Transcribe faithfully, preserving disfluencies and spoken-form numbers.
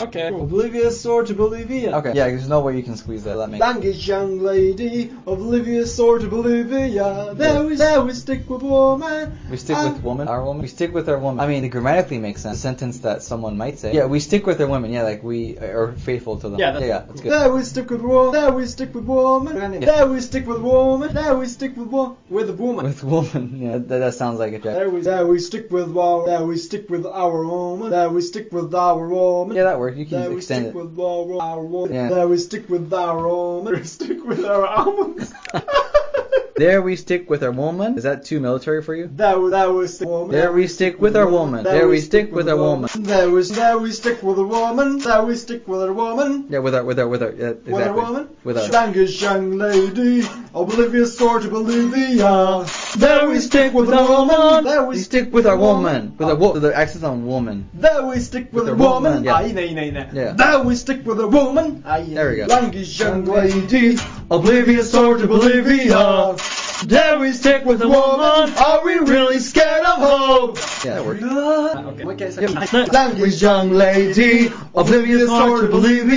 Okay. Oblivious or to Bolivia. Okay. Yeah, there's no way you can squeeze that. That makes. Language young lady, oblivious or to Bolivia. There we, there we stick with woman. We stick with woman, our woman. We stick with our woman. I mean, it grammatically makes sense. A sentence that someone might say. Yeah, we stick with our women. Yeah, like we are faithful to them. Yeah, that's, yeah, yeah, that's good. There we stick with woman. There we stick with woman. Yeah. There we stick with woman. There we stick with woman. With a woman. With woman. Yeah, that, that sounds like a Jack. There we, there we stick with our. There we stick with our woman. There we stick with our woman. Yeah, that works. You can there extend we stick it. With our, our woman. Yeah. There we stick with our woman. There we stick with our almonds. There we stick with our woman. Is that too military for you? There we, there we stick woman. There we stick with our woman. There we stick with our woman. There we, there we stick with a woman. There we stick with a woman. Yeah, with our, with our, with our, yeah, exactly. With a woman. With our. Language young lady, oblivious or to Bolivia. There we stick with a woman. There we stick with our woman. With a wo- with the accent on woman. There we stick with, with a woman. woman. Yeah. Ah, inne, inne, inne. Yeah. There we stick with a woman. Ah, there we go. Language young lady, oblivious or to Bolivia. There we stick with a woman. Are we really scared of hope? Yeah, that works. Okay. Okay. Language young lady, oblivious or to Bolivia.